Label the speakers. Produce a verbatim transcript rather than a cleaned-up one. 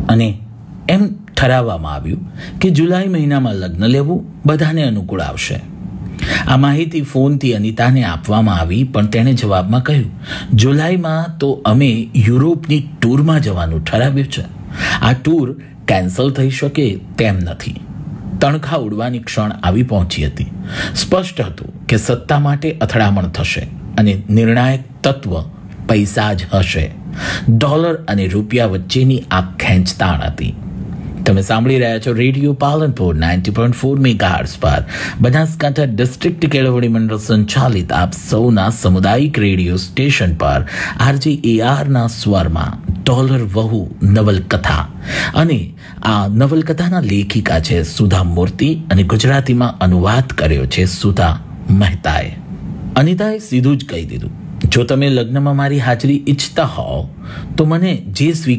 Speaker 1: અને એમ ઠરાવવામાં આવ્યું કે જુલાઈ મહિનામાં લગ્ન લેવું બધાને અનુકૂળ આવશે. આ માહિતી ફોનથી અનિતાને આપવામાં આવી, પણ તેણે જવાબમાં કહ્યું, જુલાઈમાં તો અમે યુરોપની ટૂરમાં જવાનું ઠરાવ્યું છે. આ ટૂર કેન્સલ થઈ શકે તેમ નથી. તણખા ઉડવાની ક્ષણ આવી પહોંચી હતી. સ્પષ્ટ હતું કે સત્તા માટે અથડામણ થશે અને નિર્ણાયક તત્વ પૈસા જ હશે. ડોલર અને રૂપિયા વચ્ચેની આ ખેંચતાણ હતી. તમે સાંભળી રહ્યા છો radio Palanpur ninety point four megahertz પર, બનાસકાંઠા ડિસ્ટ્રિક્ટ કેળવણી મંડળ સંચાલિત આપ સૌના સામુદાયિક રેડિયો સ્ટેશન પર આરજે એઆરના સ્વરમાં ડોલર વહુ નવલકથા. અને આ નવલકથાના લેખિકા છે સુધા મૂર્તિ અને ગુજરાતીમાં અનુવાદ કર્યો છે સુધા મહેતાએ. અનિતાએ સીધું જ કહી દીધું, જો તમે લગ્નમાં મારી હાજરી ઈચ્છતા હોવ તો મને જે સ્વીકાર